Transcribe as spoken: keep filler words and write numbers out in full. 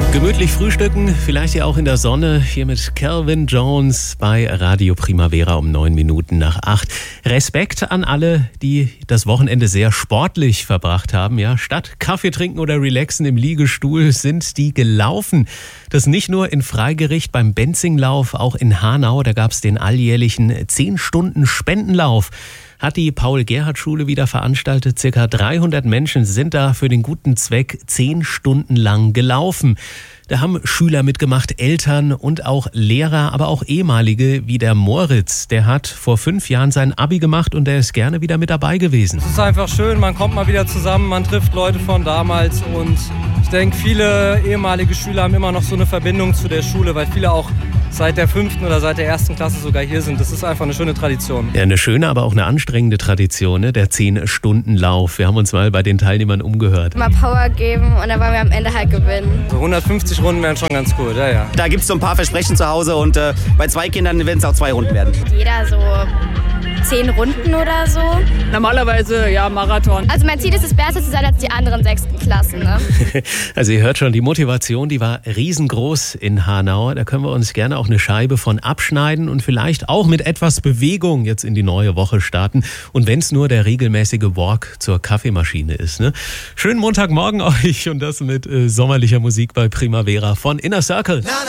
Gemütlich frühstücken, vielleicht ja auch in der Sonne, hier mit Calvin Jones bei Radio Primavera um neun Minuten nach acht. Respekt an alle, die das Wochenende sehr sportlich verbracht haben. Ja, statt Kaffee trinken oder relaxen im Liegestuhl sind die gelaufen. Das nicht nur in Freigericht beim Benzinglauf, auch in Hanau, da gab es den alljährlichen zehn Stunden Spendenlauf. Hat die Paul-Gerhardt-Schule wieder veranstaltet. Circa dreihundert Menschen sind da für den guten Zweck zehn Stunden lang gelaufen. Da haben Schüler mitgemacht, Eltern und auch Lehrer, aber auch ehemalige, wie der Moritz. Der hat vor fünf Jahren sein Abi gemacht und der ist gerne wieder mit dabei gewesen. Es ist einfach schön, man kommt mal wieder zusammen, man trifft Leute von damals und ich denke, viele ehemalige Schüler haben immer noch so eine Verbindung zu der Schule, weil viele auch seit der fünften oder seit der ersten Klasse sogar hier sind. Das ist einfach eine schöne Tradition. Ja, eine schöne, aber auch eine anstrengende Tradition, ne? Der zehn-Stunden-Lauf. Wir haben uns mal bei den Teilnehmern umgehört. Mal Power geben und dann wollen wir am Ende halt gewinnen. So hundertfünfzig Runden wären schon ganz cool, ja, ja. Da gibt es so ein paar Versprechen zu Hause und äh, bei zwei Kindern werden es auch zwei Runden werden. Jeder so zehn Runden oder so. Normalerweise ja Marathon. Also mein Ziel ist es, besser zu sein als die anderen sechsten Klassen. Ne? Also ihr hört schon, die Motivation, die war riesengroß in Hanau. Da können wir uns gerne auch eine Scheibe von abschneiden und vielleicht auch mit etwas Bewegung jetzt in die neue Woche starten. Und wenn es nur der regelmäßige Walk zur Kaffeemaschine ist. Ne? Schönen Montagmorgen euch und das mit äh, sommerlicher Musik bei Primavera von Inner Circle.